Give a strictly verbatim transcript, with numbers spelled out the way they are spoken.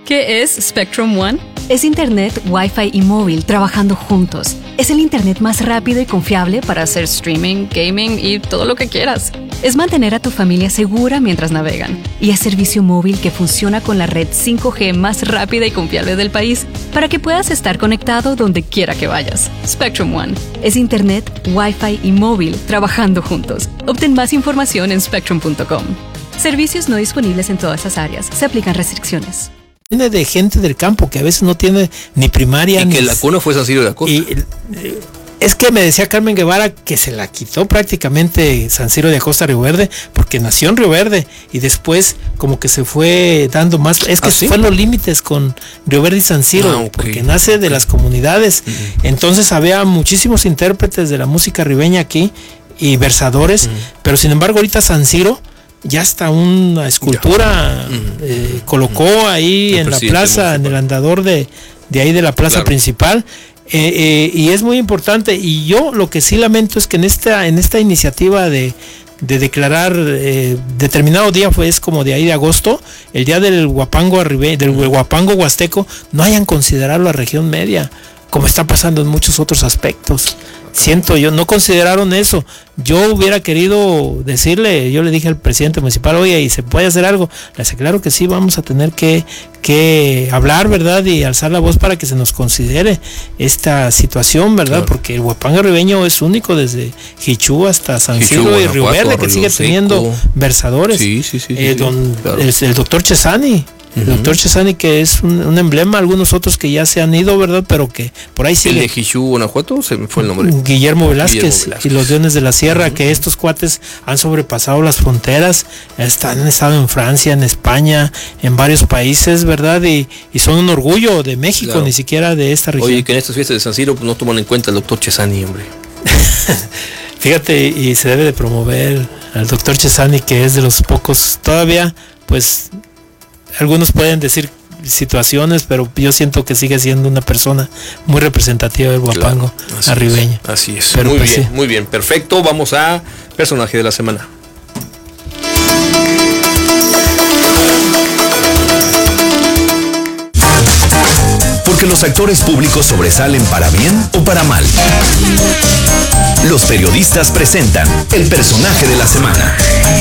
¿Qué es Spectrum One? Es internet, Wi-Fi y móvil trabajando juntos. Es el internet más rápido y confiable para hacer streaming, gaming y todo lo que quieras. Es mantener a tu familia segura mientras navegan. Y es servicio móvil que funciona con la red cinco G más rápida y confiable del país para que puedas estar conectado donde quiera que vayas. Spectrum One. Es internet, Wi-Fi y móvil trabajando juntos. Obtén más información en spectrum punto com. Servicios no disponibles en todas las áreas. Se aplican restricciones. De gente del campo que a veces no tiene ni primaria. Y ni que la cuna fue San Cirilo de Acosta. Y, eh, es que me decía Carmen Guevara que se la quitó prácticamente San Cirilo de Acosta a Río Verde, porque nació en Río Verde y después como que se fue dando más. Es que ¿Ah, sí? fue en los límites con Río Verde y San Cirilo, ah, okay. porque nace de las comunidades. Uh-huh. Entonces había muchísimos intérpretes de la música ribeña aquí y versadores, uh-huh. pero sin embargo ahorita San Cirilo ya hasta una escultura eh, colocó ahí en la plaza, en el andador de, de ahí de la plaza claro. principal, eh, eh, y es muy importante. Y yo lo que sí lamento es que en esta en esta iniciativa de, de declarar eh, determinado día, fue es como de ahí de agosto, el día del Huapango Arribe, del Huapango Huasteco, no hayan considerado la región media, como está pasando en muchos otros aspectos. Siento yo, no consideraron eso. Yo hubiera querido decirle, yo le dije al presidente municipal, oye, ¿y se puede hacer algo? Le dije, claro que sí, vamos a tener que, que hablar, ¿verdad? Y alzar la voz para que se nos considere esta situación, ¿verdad? Claro. Porque el Huapango ribeño es único desde Jichú hasta San Cirilo y Río Verde, que sigue Seco. teniendo versadores. Sí, sí, sí. Eh, sí, don, sí claro. el, el doctor Chesani. El uh-huh. doctor Chesani, que es un, un emblema, algunos otros que ya se han ido, ¿verdad? Pero que por ahí sigue. El de Jichú, Guanajuato, se me fue el nombre. Guillermo Velázquez, Guillermo Velázquez. Y los Leones de la Sierra, uh-huh. que estos cuates han sobrepasado las fronteras, están, han estado en Francia, en España, en varios países, ¿verdad? Y, y son un orgullo de México, claro. ni siquiera de esta región. Oye, que en estas fiestas de San Cirilo pues, no toman en cuenta al doctor Chesani, hombre. Fíjate, y se debe de promover al doctor Chesani, que es de los pocos, todavía, pues, algunos pueden decir situaciones, pero yo siento que sigue siendo una persona muy representativa del Huapango claro, arribeño. Es, así es. Pero muy pues bien, sí. muy bien, perfecto. Vamos a personaje de la semana. Porque los actores públicos sobresalen para bien o para mal. Los periodistas presentan el personaje de la semana.